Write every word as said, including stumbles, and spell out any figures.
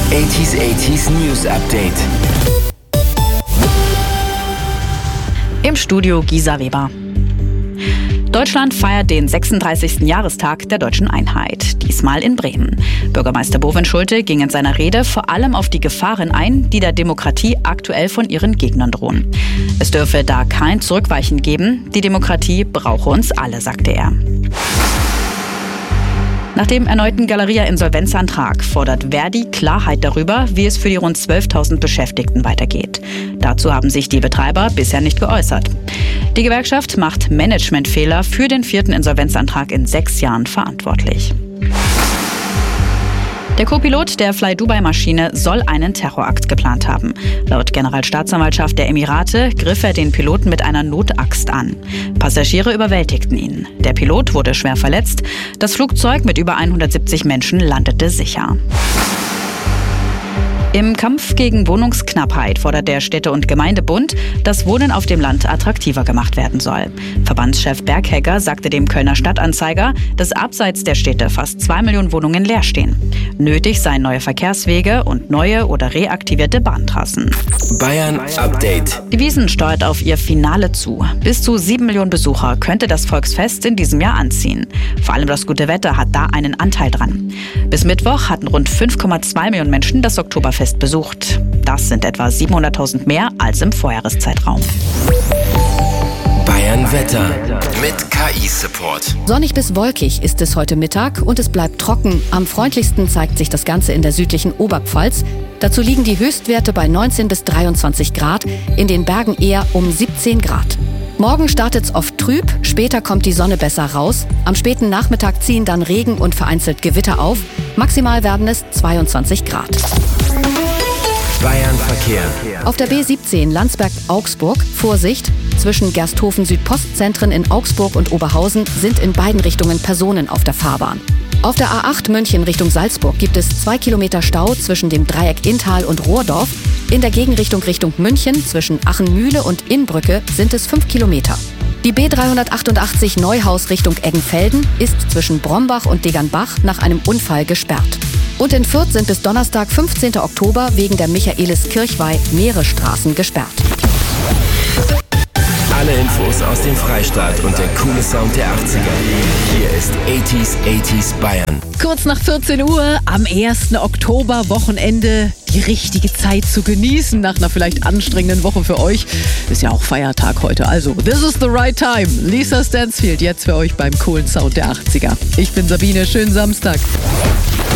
achtziger achtziger News Update. Im Studio Gisa Weber. Deutschland feiert den sechsunddreißigsten Jahrestag der deutschen Einheit, diesmal in Bremen. Bürgermeister Bovenschulte ging in seiner Rede vor allem auf die Gefahren ein, die der Demokratie aktuell von ihren Gegnern drohen. Es dürfe da kein Zurückweichen geben, die Demokratie brauche uns alle, sagte er. Nach dem erneuten Galeria-Insolvenzantrag fordert Verdi Klarheit darüber, wie es für die rund zwölftausend Beschäftigten weitergeht. Dazu haben sich die Betreiber bisher nicht geäußert. Die Gewerkschaft macht Managementfehler für den vierten Insolvenzantrag in sechs Jahren verantwortlich. Der Co-Pilot der Fly-Dubai-Maschine soll einen Terrorakt geplant haben. Laut Generalstaatsanwaltschaft der Emirate griff er den Piloten mit einer Notaxt an. Passagiere überwältigten ihn. Der Pilot wurde schwer verletzt. Das Flugzeug mit über hundertsiebzig Menschen landete sicher. Im Kampf gegen Wohnungsknappheit fordert der Städte- und Gemeindebund, dass Wohnen auf dem Land attraktiver gemacht werden soll. Verbandschef Berghegger sagte dem Kölner Stadtanzeiger, dass abseits der Städte fast zwei Millionen Wohnungen leer stehen. Nötig seien neue Verkehrswege und neue oder reaktivierte Bahntrassen. Bayern Update. Die Wiesn steuert auf ihr Finale zu. Bis zu sieben Millionen Besucher könnte das Volksfest in diesem Jahr anziehen. Vor allem das gute Wetter hat da einen Anteil dran. Bis Mittwoch hatten rund fünf Komma zwei Millionen Menschen das Oktoberfest besucht. Das sind etwa siebenhunderttausend mehr als im Vorjahreszeitraum. Bayern Wetter mit K I-Support. Sonnig bis wolkig ist es heute Mittag und es bleibt trocken. Am freundlichsten zeigt sich das Ganze in der südlichen Oberpfalz. Dazu liegen die Höchstwerte bei neunzehn bis dreiundzwanzig Grad, in den Bergen eher um siebzehn Grad. Morgen startet's oft trüb, später kommt die Sonne besser raus. Am späten Nachmittag ziehen dann Regen und vereinzelt Gewitter auf. Maximal werden es zweiundzwanzig Grad. Bayern Verkehr. Auf der B siebzehn Landsberg-Augsburg, Vorsicht, zwischen Gersthofen-Südpostzentren in Augsburg und Oberhausen sind in beiden Richtungen Personen auf der Fahrbahn. Auf der A acht München Richtung Salzburg gibt es zwei Kilometer Stau zwischen dem Dreieck Inntal und Rohrdorf. In der Gegenrichtung Richtung München zwischen Achenmühle und Innbrücke sind es fünf Kilometer. Die B dreihundertachtundachtzig Neuhaus Richtung Eggenfelden ist zwischen Brombach und Degernbach nach einem Unfall gesperrt. Und in Fürth sind bis Donnerstag, fünfzehnten Oktober, wegen der Michaelis-Kirchweih mehrere Straßen gesperrt. Alle Infos aus dem Freistaat und der coole Sound der achtziger. Hier ist achtziger achtziger Bayern. Kurz nach vierzehn Uhr am ersten Oktober, Wochenende, die richtige Zeit zu genießen nach einer vielleicht anstrengenden Woche für euch. Ist ja auch Feiertag heute, also this is the right time. Lisa Stansfield jetzt für euch beim coolen Sound der achtziger. Ich bin Sabine, schönen Samstag.